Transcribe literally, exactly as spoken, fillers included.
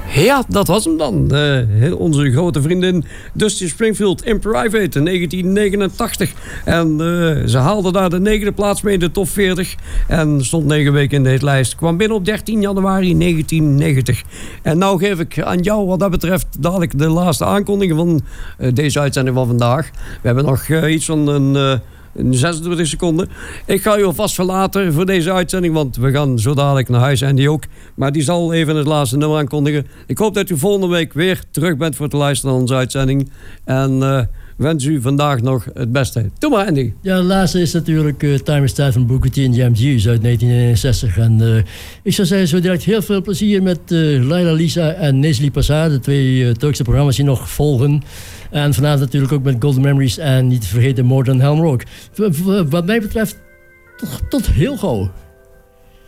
Ja, dat was hem dan. Uh, onze grote vriendin Dusty Springfield in Private in negentien negenentachtig. En uh, ze haalde daar de negende plaats mee in de top veertig. En stond negen weken in de hitlijst. Kwam binnen op dertien januari negentien negentig. En nou geef ik aan jou wat dat betreft dadelijk de laatste aankondiging van uh, deze uitzending van vandaag. We hebben nog uh, iets van een... Uh, zesentwintig seconden. Ik ga u alvast verlaten voor deze uitzending, want we gaan zo dadelijk naar huis en die ook. Maar die zal even het laatste nummer aankondigen. Ik hoop dat u volgende week weer terug bent voor te luisteren naar onze uitzending. En uh, wens u vandaag nog het beste. Doe maar, Andy. Ja, de laatste is natuurlijk uh, Time is Time van Booker T en James Hughes uit negentien eenenzestig. En uh, ik zou zeggen, zo direct heel veel plezier met uh, Laila Lisa en Nesli Passar, de twee uh, Turkse programma's die nog volgen. En vanavond natuurlijk ook met Golden Memories en niet te vergeten More Than Helm Rock. Wat mij betreft, tot, tot heel gauw.